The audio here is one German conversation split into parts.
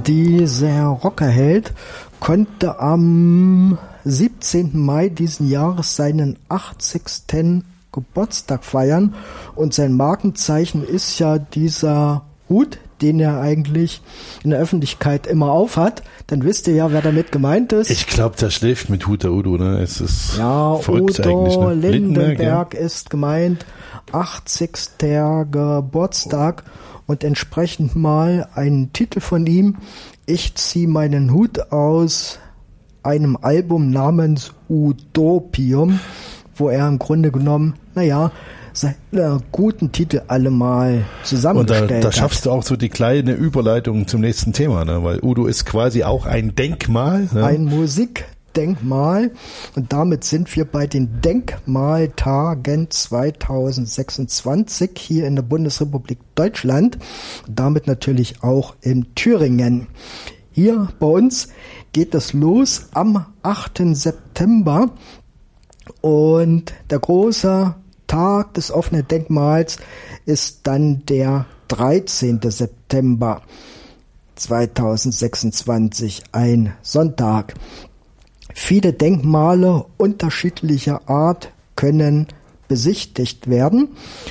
Dieser Rockerheld konnte am 17. Mai diesen Jahres seinen 80. Geburtstag feiern und sein Markenzeichen ist ja dieser Hut, den er eigentlich in der Öffentlichkeit immer aufhat. Dann wisst ihr ja, wer damit gemeint ist. Ich glaube, der schläft mit Hut, der Udo, ne? Es ist ja, verrückt Udo eigentlich, ne? Lindenberg ist gemeint, 80. Geburtstag und entsprechend mal einen Titel von ihm. Ich ziehe meinen Hut aus einem Album namens Utopium, wo er im Grunde genommen, seine guten Titel alle mal zusammengestellt hat. Und da schaffst du auch so die kleine Überleitung zum nächsten Thema, ne? Weil Udo ist quasi auch ein Denkmal. Ne? Ein Musikdenkmal. Und damit sind wir bei den Denkmaltagen 2026 hier in der Bundesrepublik Deutschland. Damit natürlich auch in Thüringen. Hier bei uns geht es los am 8. September. Und der große Tag des offenen Denkmals ist dann der 13. September 2026, ein Sonntag. Viele Denkmale unterschiedlicher Art können besichtigt werden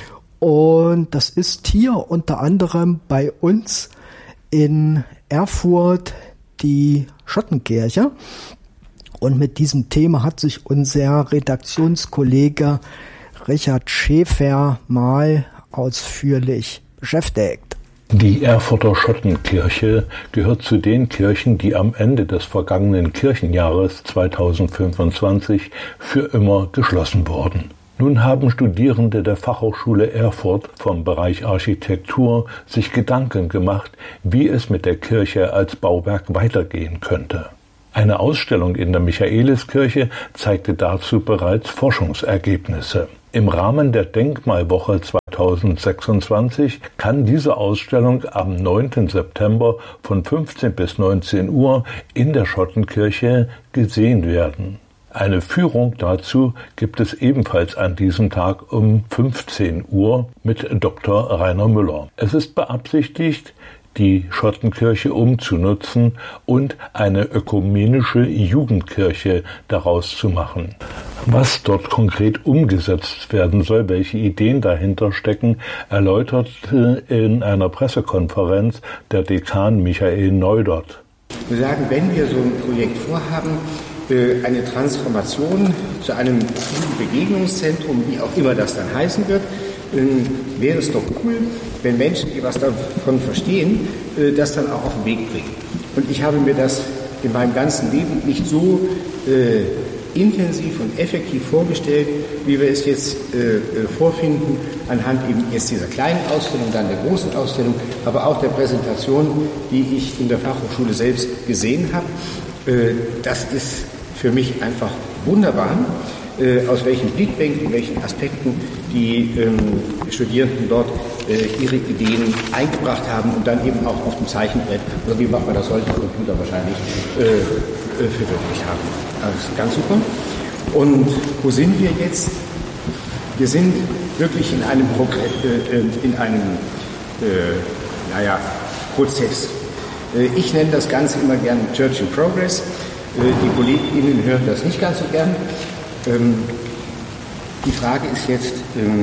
und das ist hier unter anderem bei uns in Erfurt die Schottenkirche. Und mit diesem Thema hat sich unser Redaktionskollege Richard Schäfer mal ausführlich beschäftigt. Die Erfurter Schottenkirche gehört zu den Kirchen, die am Ende des vergangenen Kirchenjahres 2025 für immer geschlossen wurden. Nun haben Studierende der Fachhochschule Erfurt vom Bereich Architektur sich Gedanken gemacht, wie es mit der Kirche als Bauwerk weitergehen könnte. Eine Ausstellung in der Michaeliskirche zeigte dazu bereits Forschungsergebnisse. Im Rahmen der Denkmalwoche 2026 kann diese Ausstellung am 9. September von 15 bis 19 Uhr in der Schottenkirche gesehen werden. Eine Führung dazu gibt es ebenfalls an diesem Tag um 15 Uhr mit Dr. Rainer Müller. Es ist beabsichtigt, die Schottenkirche umzunutzen und eine ökumenische Jugendkirche daraus zu machen. Was dort konkret umgesetzt werden soll, welche Ideen dahinter stecken, erläuterte in einer Pressekonferenz der Dekan Michael Neudert. Wir sagen, wenn wir so ein Projekt vorhaben, eine Transformation zu einem Begegnungszentrum, wie auch immer das dann heißen wird, wäre es doch cool, wenn Menschen, die was davon verstehen, das dann auch auf den Weg bringen. Und ich habe mir das in meinem ganzen Leben nicht so intensiv und effektiv vorgestellt, wie wir es jetzt vorfinden, anhand eben jetzt dieser kleinen Ausstellung, dann der großen Ausstellung, aber auch der Präsentation, die ich in der Fachhochschule selbst gesehen habe. Das ist für mich einfach wunderbar, aus welchen Blickwinkeln, welchen Aspekten die Studierenden dort ihre Ideen eingebracht haben und dann eben auch auf dem Zeichenbrett, oder wie macht man das heute, Computer wahrscheinlich, verwirklicht haben. Das ist ganz super. Und wo sind wir jetzt? Wir sind wirklich in einem Prozess. Ich nenne das Ganze immer gern Church in Progress. Die KollegInnen hören das nicht ganz so gern. Die Frage ist jetzt,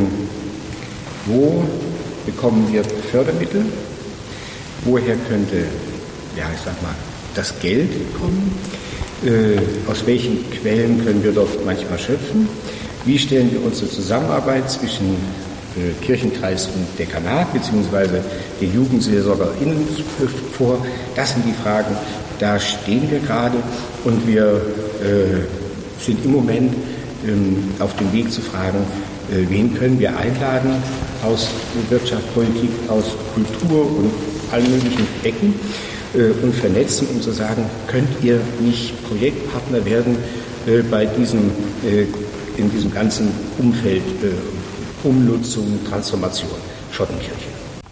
wo bekommen wir Fördermittel? Woher könnte, das Geld kommen? Aus welchen Quellen können wir dort manchmal schöpfen? Wie stellen wir unsere Zusammenarbeit zwischen Kirchenkreis und Dekanat beziehungsweise den JugendseelsorgerInnen vor? Das sind die Fragen, da stehen wir gerade und wir sind im Moment auf dem Weg zu fragen, wen können wir einladen aus Wirtschaft, Politik, aus Kultur und allen möglichen Ecken und vernetzen, um zu sagen, könnt ihr nicht Projektpartner werden bei in diesem ganzen Umfeld Umnutzung, Transformation, Schottenkirche.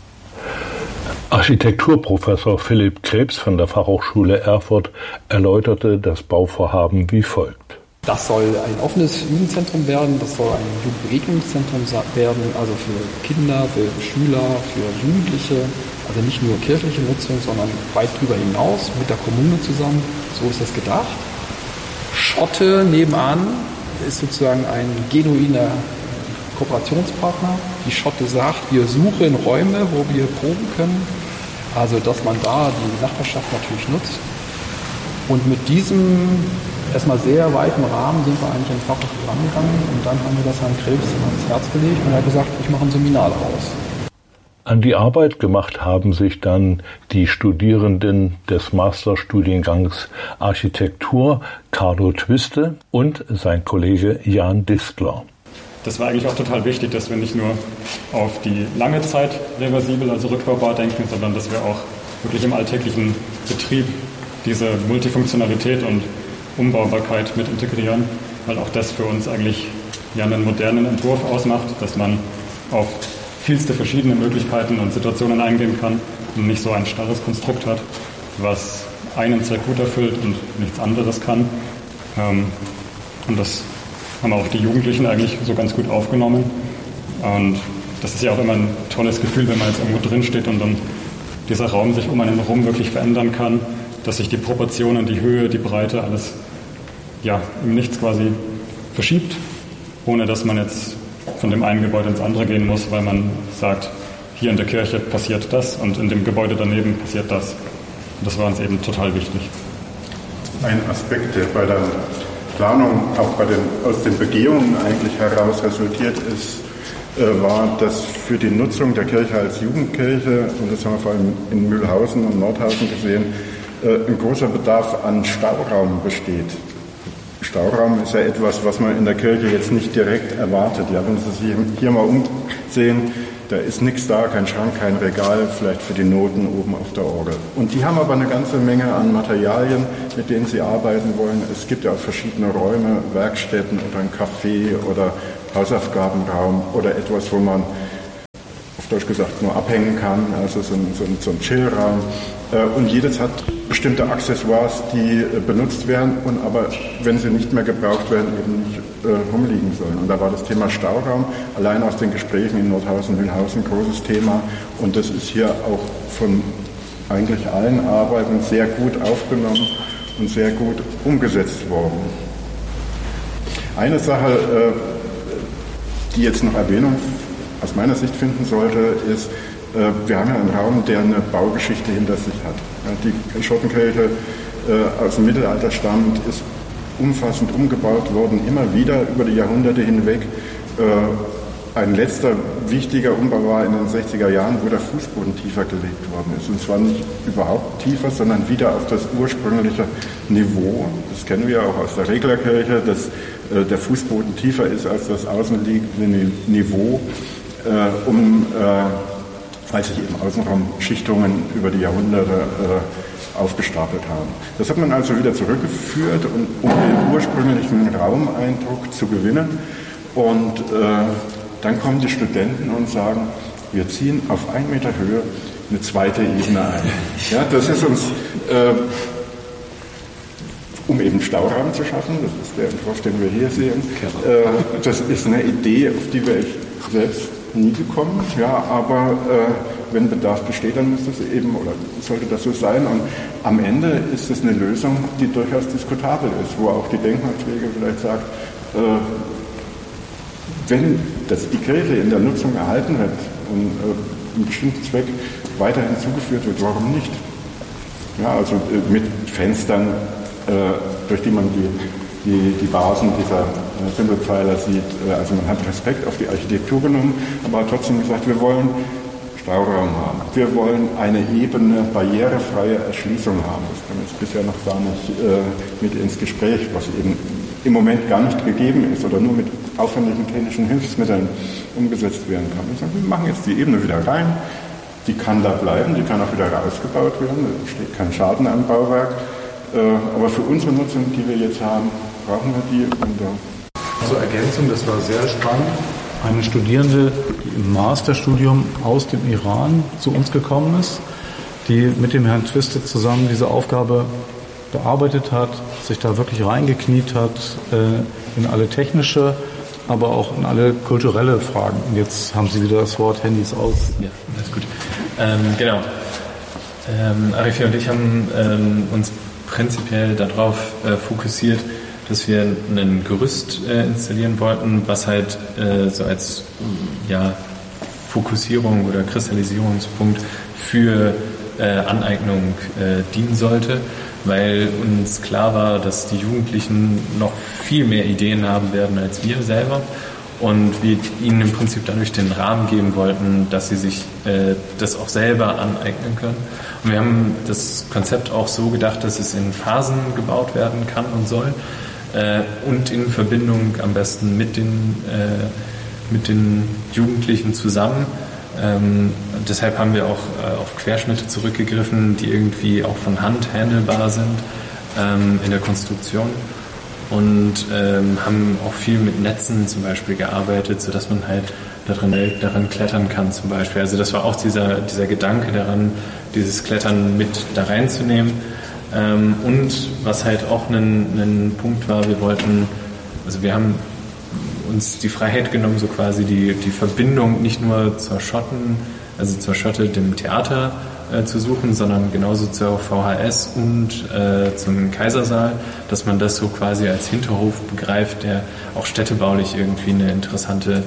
Architekturprofessor Philipp Krebs von der Fachhochschule Erfurt erläuterte das Bauvorhaben wie folgt. Das soll ein offenes Jugendzentrum werden, das soll ein Jugendbegegnungszentrum werden, also für Kinder, für Schüler, für Jugendliche, also nicht nur kirchliche Nutzung, sondern weit darüber hinaus mit der Kommune zusammen. So ist das gedacht. Schotte nebenan ist sozusagen ein genuiner Kooperationspartner. Die Schotte sagt, wir suchen Räume, wo wir proben können, also dass man da die Nachbarschaft natürlich nutzt. Und mit diesem erstmal sehr weiten Rahmen sind wir eigentlich ins Fachhof rangegangen und dann haben wir das Herrn Krebs ans Herz gelegt und er hat gesagt, ich mache ein Seminar daraus. An die Arbeit gemacht haben sich dann die Studierenden des Masterstudiengangs Architektur Carlo Twiste und sein Kollege Jan Distler. Das war eigentlich auch total wichtig, dass wir nicht nur auf die lange Zeit reversibel, also rückbaubar denken, sondern dass wir auch wirklich im alltäglichen Betrieb diese Multifunktionalität und Umbaubarkeit mit integrieren, weil auch das für uns eigentlich ja einen modernen Entwurf ausmacht, dass man auf vielste verschiedene Möglichkeiten und Situationen eingehen kann und nicht so ein starres Konstrukt hat, was einen Zweck gut erfüllt und nichts anderes kann. Und das haben auch die Jugendlichen eigentlich so ganz gut aufgenommen. Und das ist ja auch immer ein tolles Gefühl, wenn man jetzt irgendwo drin steht und dann dieser Raum sich um einen herum wirklich verändern kann, dass sich die Proportionen, die Höhe, die Breite, alles ja, im Nichts quasi verschiebt, ohne dass man jetzt von dem einen Gebäude ins andere gehen muss, weil man sagt, hier in der Kirche passiert das und in dem Gebäude daneben passiert das. Und das war uns eben total wichtig. Ein Aspekt, der bei der Planung auch aus den Begehungen eigentlich heraus resultiert ist, war, dass für die Nutzung der Kirche als Jugendkirche, und das haben wir vor allem in Mühlhausen und Nordhausen gesehen, ein großer Bedarf an Stauraum besteht. Stauraum ist ja etwas, was man in der Kirche jetzt nicht direkt erwartet. Ja, wenn Sie sich hier mal umsehen, da ist nichts da, kein Schrank, kein Regal, vielleicht für die Noten oben auf der Orgel. Und die haben aber eine ganze Menge an Materialien, mit denen sie arbeiten wollen. Es gibt ja auch verschiedene Räume, Werkstätten oder ein Café oder Hausaufgabenraum oder etwas, wo man auf Deutsch gesagt nur abhängen kann, also so ein Chillraum. Und jedes hat bestimmte Accessoires, die benutzt werden und aber, wenn sie nicht mehr gebraucht werden, eben nicht rumliegen sollen. Und da war das Thema Stauraum allein aus den Gesprächen in Nordhausen, Mühlhausen ein großes Thema. Und das ist hier auch von eigentlich allen Arbeiten sehr gut aufgenommen und sehr gut umgesetzt worden. Eine Sache, die jetzt noch Erwähnung aus meiner Sicht finden sollte, ist, wir haben ja einen Raum, der eine Baugeschichte hinter sich hat. Die Schottenkirche aus dem Mittelalter stammt, ist umfassend umgebaut worden, immer wieder über die Jahrhunderte hinweg. Ein letzter wichtiger Umbau war in den 60er Jahren, wo der Fußboden tiefer gelegt worden ist. Und zwar nicht überhaupt tiefer, sondern wieder auf das ursprüngliche Niveau. Das kennen wir auch aus der Reglerkirche, dass der Fußboden tiefer ist als das außenliegende Niveau, weil sich eben Außenraumschichtungen über die Jahrhunderte aufgestapelt haben. Das hat man also wieder zurückgeführt, um den ursprünglichen Raumeindruck zu gewinnen. Und dann kommen die Studenten und sagen, wir ziehen auf 1 Meter Höhe eine zweite Ebene ein. Ja, das ist uns, um eben Stauraum zu schaffen, das ist der Entwurf, den wir hier sehen, das ist eine Idee, auf die wir selbst nie gekommen, ja, aber wenn Bedarf besteht, dann muss das eben, oder sollte das so sein. Und am Ende ist es eine Lösung, die durchaus diskutabel ist, wo auch die Denkmalpflege vielleicht sagt, wenn die Kirche in der Nutzung erhalten wird und einem bestimmten Zweck weiter hinzugeführt wird, warum nicht? Ja, also mit Fenstern, durch die man die Basen dieser Symbolpfeiler sieht. Also man hat Respekt auf die Architektur genommen, aber hat trotzdem gesagt, wir wollen Stauraum haben. Wir wollen eine ebene, barrierefreie Erschließung haben. Das kam jetzt bisher noch gar nicht mit ins Gespräch, was eben im Moment gar nicht gegeben ist oder nur mit aufwendigen technischen Hilfsmitteln umgesetzt werden kann. Wir sagen, wir machen jetzt die Ebene wieder rein, die kann da bleiben, die kann auch wieder rausgebaut werden, da entsteht kein Schaden am Bauwerk. Aber für unsere Nutzung, die wir jetzt haben, brauchen wir die. Zur Ergänzung, das war sehr spannend. Eine Studierende, die im Masterstudium aus dem Iran zu uns gekommen ist, die mit dem Herrn Twiste zusammen diese Aufgabe bearbeitet hat, sich da wirklich reingekniet hat in alle technische, aber auch in alle kulturelle Fragen. Und jetzt haben Sie wieder das Wort Handys aus. Ja, alles gut. Genau. Arifi und ich haben uns prinzipiell darauf fokussiert, dass wir ein Gerüst installieren wollten, was halt so als Fokussierung oder Kristallisierungspunkt für Aneignung dienen sollte, weil uns klar war, dass die Jugendlichen noch viel mehr Ideen haben werden als wir selber und wir ihnen im Prinzip dadurch den Rahmen geben wollten, dass sie sich das auch selber aneignen können. Und wir haben das Konzept auch so gedacht, dass es in Phasen gebaut werden kann und soll und in Verbindung am besten mit den Jugendlichen zusammen. Deshalb haben wir auch auf Querschnitte zurückgegriffen, die irgendwie auch von Hand handelbar sind in der Konstruktion und haben auch viel mit Netzen zum Beispiel gearbeitet, sodass man halt daran klettern kann zum Beispiel. Also das war auch dieser Gedanke daran, dieses Klettern mit da reinzunehmen. Und was halt auch ein Punkt war, wir haben uns die Freiheit genommen, so quasi die Verbindung nicht nur zur Schotte, dem Theater zu suchen, sondern genauso zur VHS und zum Kaisersaal, dass man das so quasi als Hinterhof begreift, der auch städtebaulich irgendwie eine interessante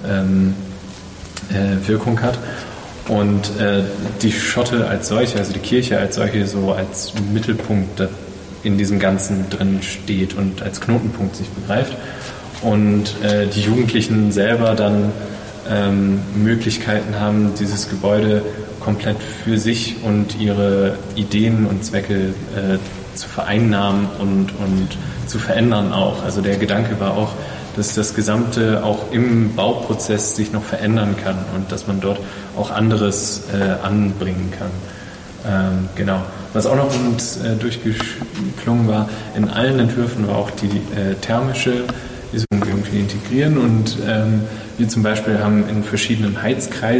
Wirkung hat. Und die Schotte als solche, also die Kirche als solche, so als Mittelpunkt in diesem Ganzen drin steht und als Knotenpunkt sich begreift. Und die Jugendlichen selber dann Möglichkeiten haben, dieses Gebäude komplett für sich und ihre Ideen und Zwecke zu vereinnahmen und zu verändern auch. Also der Gedanke war auch, dass das Gesamte auch im Bauprozess sich noch verändern kann und dass man dort auch anderes anbringen kann. Genau. Was auch noch uns durchgeklungen war, in allen Entwürfen war auch die thermische Isolierung irgendwie integrieren und wir zum Beispiel haben in verschiedenen Heizkreisen